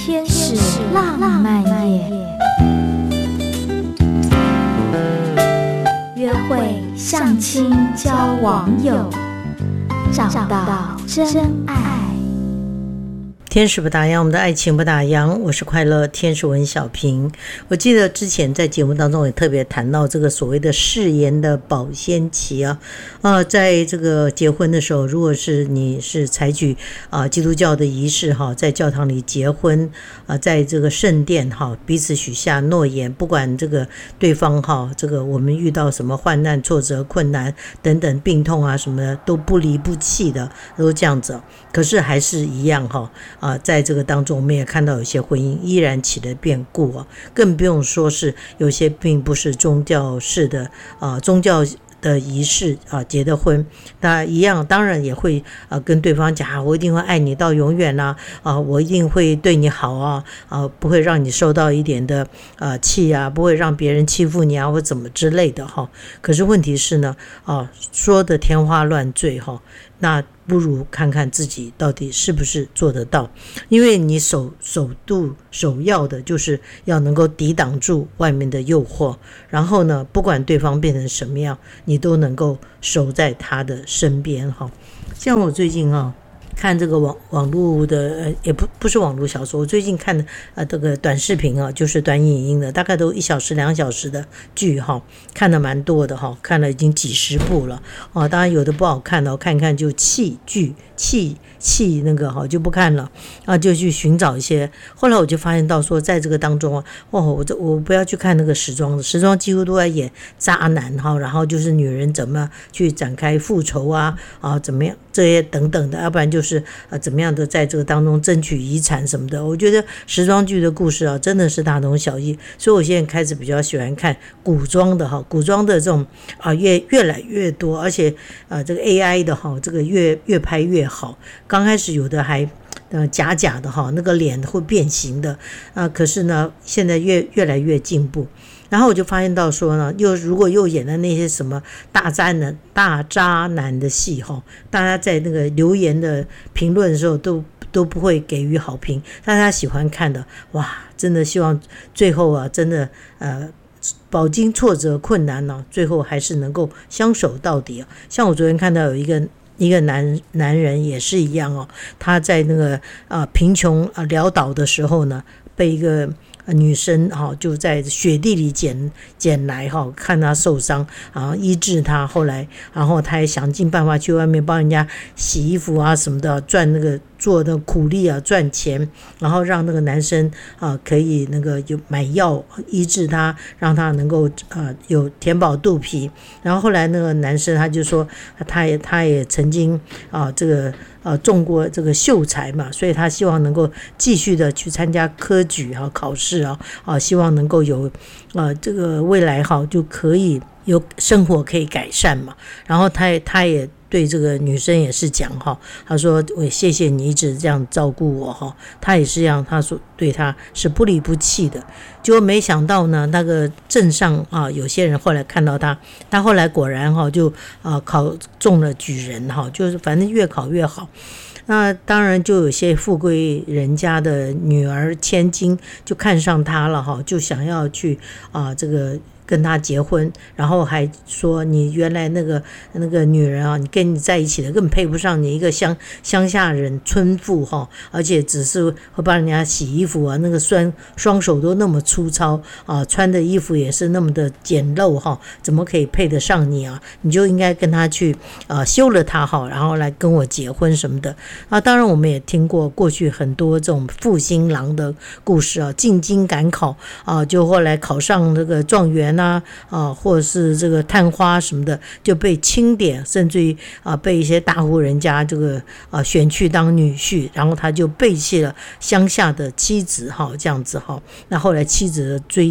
天使浪漫夜，约会、相亲、交网友，找到真爱。 天使不打烊，我们的爱情不打烊。我是快乐天使文小平。我记得之前在节目当中也特别谈到这个所谓的誓言的保鲜期在这个结婚的时候，如果是你是采取基督教的仪式在教堂里结婚在这个圣殿彼此许下诺言，不管这个对方这个我们遇到什么患难、挫折、困难等等病痛啊什么的都不离不弃的，都这样子。可是还是一样在这个当中我们也看到有些婚姻依然起了变故更不用说是有些并不是宗教式的宗教的仪式结的婚，那一样当然也会跟对方讲我一定会爱你到永远我一定会对你好不会让你受到一点的气不会让别人欺负你或怎么之类的可是问题是呢说的天花乱坠那不如看看自己到底是不是做得到，因为你首要的就是要能够抵挡住外面的诱惑，然后呢不管对方变成什么样，你都能够守在他的身边像我最近看这个网络的也不是网络小说，我最近看的这个短视频就是短影音的，大概都1小时2小时的剧看的蛮多的看了已经几十部了当然有的不好看的看一看就弃剧弃那个就不看了就去寻找一些。后来我就发现到说在这个当中我不要去看那个时装几乎都在演渣男然后就是女人怎么去展开复仇怎么样这些等等的，要不然就是怎么样的在这个当中争取遗产什么的。我觉得时装剧的故事真的是大同小异，所以我现在开始比较喜欢看古装的这种越来越多，而且这个 AI 的这个越拍越好。刚开始有的还假的那个脸会变形的可是呢现在越来越进步。然后我就发现到说呢，如果又演的那些什么大渣男的戏大家在那个留言的评论的时候都不会给予好评，大家喜欢看的真的希望最后真的饱经挫折困难最后还是能够相守到底像我昨天看到有一个男人也是一样他在那个贫穷潦倒的时候呢，被一个女生就在雪地里捡来看他受伤医治他，后来然后他也想尽办法去外面帮人家洗衣服什么的，赚那个做的苦力赚钱，然后让那个男生可以那个有买药医治他，让他能够有填饱肚皮。然后后来那个男生他就说他也曾经这个中过这个秀才嘛，所以他希望能够继续的去参加科举考试希望能够有这个未来就可以有生活可以改善嘛。然后他也对这个女生也是讲他说我谢谢你一直这样照顾我他也是这样，他说对他是不离不弃的。结果没想到呢，那个镇上有些人后来看到他后来果然就考中了举人就是反正越考越好。那当然就有些富贵人家的女儿千金就看上他了就想要去这个跟他结婚，然后还说你原来那个女人你跟你在一起的根本配不上你一个乡下人村妇而且只是会帮人家洗衣服那个双手都那么粗糙穿的衣服也是那么的简陋怎么可以配得上你你就应该跟他去休了他然后来跟我结婚什么的当然我们也听过过去很多这种负心郎的故事进京赶考就后来考上那个状元或者是这个探花什么的就被钦点，甚至于被一些大户人家这个选去当女婿，然后他就背弃了乡下的妻子这样子那后来妻子的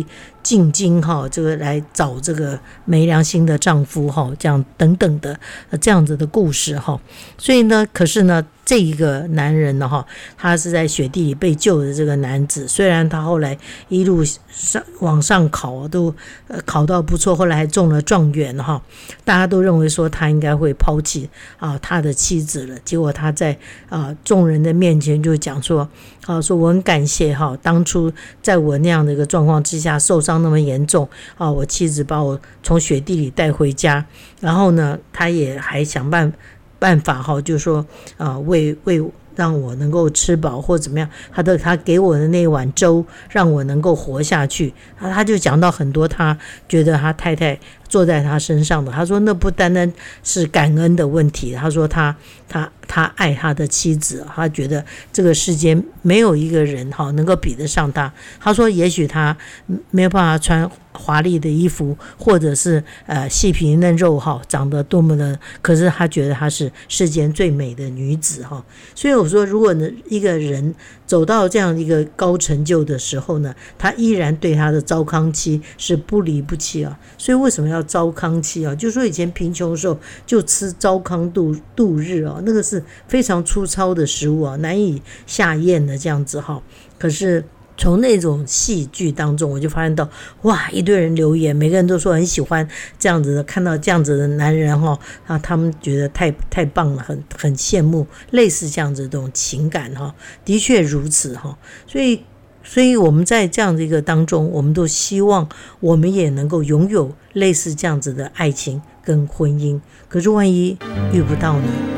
进京这个来找这个没良心的丈夫这样等等的这样子的故事所以呢，可是呢，这一个男人呢他是在雪地里被救的这个男子，虽然他后来一路往上考都考到不错，后来还中了状元大家都认为说他应该会抛弃他的妻子了，结果他在众人的面前就讲说说我很感谢当初在我那样的一个状况之下受伤那么严重我妻子把我从雪地里带回家，然后呢他也还想办法就是说为让我能够吃饱或怎么样，他给我的那碗粥让我能够活下去他就讲到很多他觉得他太太坐在他身上的，他说那不单单是感恩的问题，他说他爱他的妻子，他觉得这个世间没有一个人能够比得上他，他说也许他没有办法穿华丽的衣服或者是细皮嫩肉长得多么的，可是他觉得她是世间最美的女子所以我说如果一个人走到这样一个高成就的时候呢，他依然对他的糟糠妻是不离不弃所以为什么要糟糠妻就是说以前贫穷的时候就吃糟糠度日那个是非常粗糙的食物难以下咽的这样子可是从那种戏剧当中我就发现到哇，一堆人留言，每个人都说很喜欢这样子的，看到这样子的男人他们觉得太棒了，很羡慕类似这样子的这种情感的确如此所以我们在这样的一个当中，我们都希望我们也能够拥有类似这样子的爱情跟婚姻，可是万一遇不到呢？